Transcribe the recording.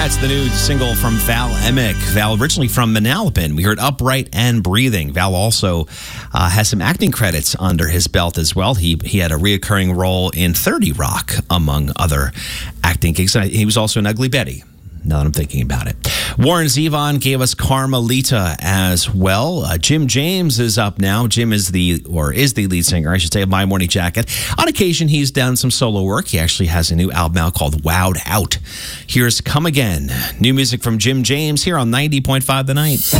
That's the new single from Val Emick. Val, originally from Manalapan. We heard Upright and Breathing. Val also has some acting credits under his belt as well. He had a reoccurring role in 30 Rock, among other acting gigs. He was also in Ugly Betty, now that I'm thinking about it. Warren Zevon gave us Carmelita as well. Jim James is up now. Jim is the lead singer, I should say, of My Morning Jacket. On occasion, he's done some solo work. He actually has a new album out called Wowed Out. Here's Come Again. New music from Jim James here on 90.5 The Night.